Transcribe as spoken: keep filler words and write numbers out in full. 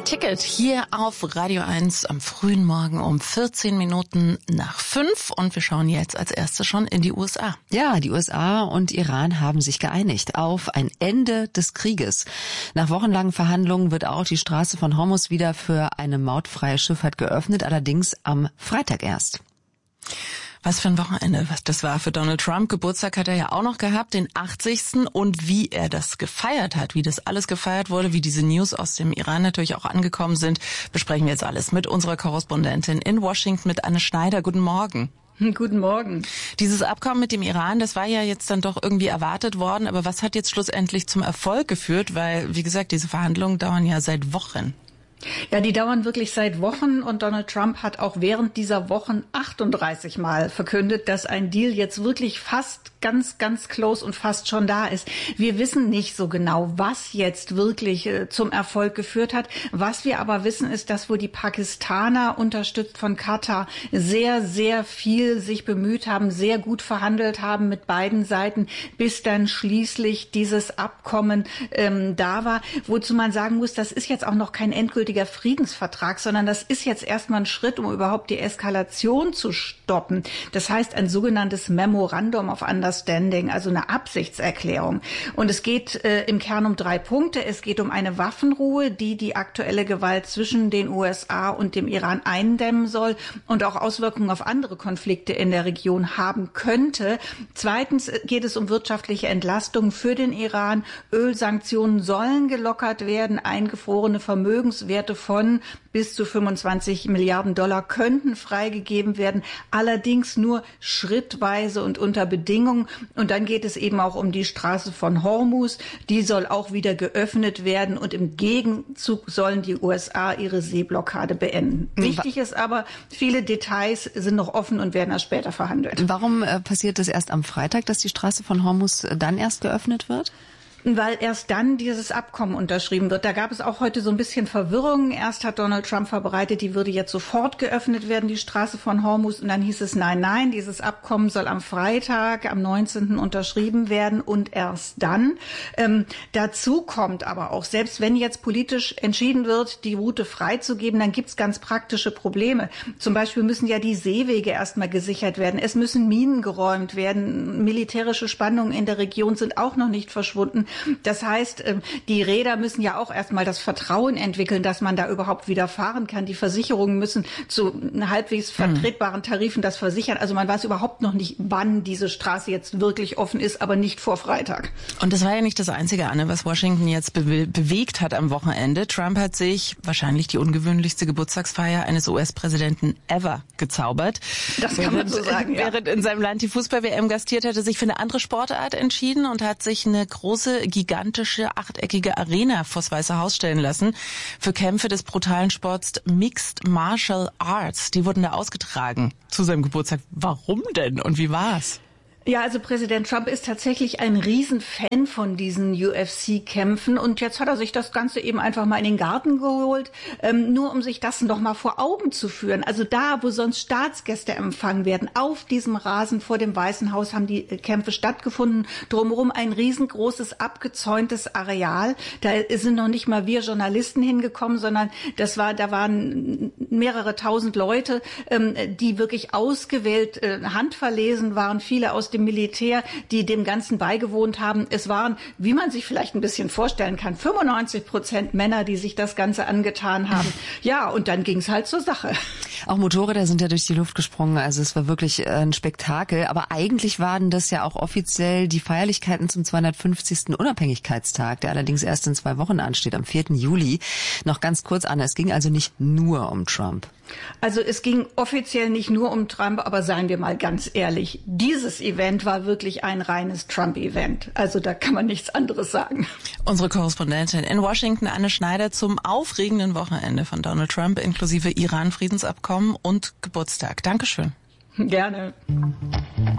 Ticket hier auf Radio eins am frühen Morgen um vierzehn Minuten nach fünf. Und wir schauen jetzt als erstes schon in die U S A. Ja, die U S A und Iran haben sich geeinigt auf ein Ende des Krieges. Nach wochenlangen Verhandlungen wird auch die Straße von Hormuz wieder für eine mautfreie Schifffahrt geöffnet, allerdings am Freitag erst. Was für ein Wochenende das war für Donald Trump. Geburtstag hat er ja auch noch gehabt, den achtzigsten Und wie er das gefeiert hat, wie das alles gefeiert wurde, wie diese News aus dem Iran natürlich auch angekommen sind, besprechen wir jetzt alles mit unserer Korrespondentin in Washington, mit Anne Schneider. Guten Morgen. Guten Morgen. Dieses Abkommen mit dem Iran, das war ja jetzt dann doch irgendwie erwartet worden. Aber was hat jetzt schlussendlich zum Erfolg geführt? Weil, wie gesagt, diese Verhandlungen dauern ja seit Wochen. Ja, die dauern wirklich seit Wochen und Donald Trump hat auch während dieser Wochen achtunddreißig Mal verkündet, dass ein Deal jetzt wirklich fast ganz, ganz close und fast schon da ist. Wir wissen nicht so genau, was jetzt wirklich äh, zum Erfolg geführt hat. Was wir aber wissen, ist, dass wohl die Pakistaner, unterstützt von Katar, sehr, sehr viel sich bemüht haben, sehr gut verhandelt haben mit beiden Seiten, bis dann schließlich dieses Abkommen ähm, da war. Wozu man sagen muss, das ist jetzt auch noch kein endgültiger Friedensvertrag, sondern das ist jetzt erstmal ein Schritt, um überhaupt die Eskalation zu stoppen. Das heißt ein sogenanntes Memorandum of Understanding, also eine Absichtserklärung. Und es geht äh, im Kern um drei Punkte. Es geht um eine Waffenruhe, die die aktuelle Gewalt zwischen den U S A und dem Iran eindämmen soll und auch Auswirkungen auf andere Konflikte in der Region haben könnte. Zweitens geht es um wirtschaftliche Entlastung für den Iran. Ölsanktionen sollen gelockert werden. Eingefrorene Vermögenswerte von bis zu fünfundzwanzig Milliarden Dollar könnten freigegeben werden, allerdings nur schrittweise und unter Bedingungen. Und dann geht es eben auch um die Straße von Hormuz. Die soll auch wieder geöffnet werden und im Gegenzug sollen die U S A ihre Seeblockade beenden. Wichtig ist aber, viele Details sind noch offen und werden erst später verhandelt. Warum äh, passiert es erst am Freitag, dass die Straße von Hormuz äh, dann erst geöffnet wird? Weil erst dann dieses Abkommen unterschrieben wird. Da gab es auch heute so ein bisschen Verwirrung. Erst hat Donald Trump verbreitet, die würde jetzt sofort geöffnet werden, die Straße von Hormuz. Und dann hieß es, nein, nein, dieses Abkommen soll am Freitag, am neunzehnten unterschrieben werden und erst dann. Ähm, dazu kommt aber auch, selbst wenn jetzt politisch entschieden wird, die Route freizugeben, dann gibt's ganz praktische Probleme. Zum Beispiel müssen ja die Seewege erstmal gesichert werden. Es müssen Minen geräumt werden. Militärische Spannungen in der Region sind auch noch nicht verschwunden. Das heißt, die Räder müssen ja auch erstmal das Vertrauen entwickeln, dass man da überhaupt wieder fahren kann. Die Versicherungen müssen zu halbwegs vertretbaren Tarifen das versichern. Also man weiß überhaupt noch nicht, wann diese Straße jetzt wirklich offen ist, aber nicht vor Freitag. Und das war ja nicht das Einzige, Anne, was Washington jetzt be- bewegt hat am Wochenende. Trump hat sich wahrscheinlich die ungewöhnlichste Geburtstagsfeier eines U S-Präsidenten ever gezaubert. Das kann man so sagen, ja. Während in seinem Land die Fußball-W M gastiert, hat er sich für eine andere Sportart entschieden und hat sich eine große gigantische achteckige Arena vors Weiße Haus stellen lassen für Kämpfe des brutalen Sports Mixed Martial Arts. Die wurden da ausgetragen zu seinem Geburtstag. Warum denn und wie war's? Ja, also Präsident Trump ist tatsächlich ein Riesenfan von diesen U F C-Kämpfen und jetzt hat er sich das Ganze eben einfach mal in den Garten geholt, ähm, nur um sich das noch mal vor Augen zu führen. Also da, wo sonst Staatsgäste empfangen werden, auf diesem Rasen vor dem Weißen Haus haben die Kämpfe stattgefunden. Drumherum ein riesengroßes, abgezäuntes Areal. Da sind noch nicht mal wir Journalisten hingekommen, sondern das war, da waren mehrere tausend Leute, ähm, die wirklich ausgewählt, äh, handverlesen waren, viele aus dem Militär, die dem Ganzen beigewohnt haben. Es waren, wie man sich vielleicht ein bisschen vorstellen kann, fünfundneunzig Prozent Männer, die sich das Ganze angetan haben. Ja, und dann ging es halt zur Sache. Auch Motorräder sind ja durch die Luft gesprungen, also es war wirklich ein Spektakel. Aber eigentlich waren das ja auch offiziell die Feierlichkeiten zum zweihundertfünfzigsten Unabhängigkeitstag, der allerdings erst in zwei Wochen ansteht, am vierten Juli. Noch ganz kurz, Anna, es ging also nicht nur um Trump. Also es ging offiziell nicht nur um Trump, aber seien wir mal ganz ehrlich, dieses Event war wirklich ein reines Trump-Event. Also da kann man nichts anderes sagen. Unsere Korrespondentin in Washington, Anne Schneider, zum aufregenden Wochenende von Donald Trump inklusive Iran-Friedensabkommen und Geburtstag. Dankeschön. Gerne.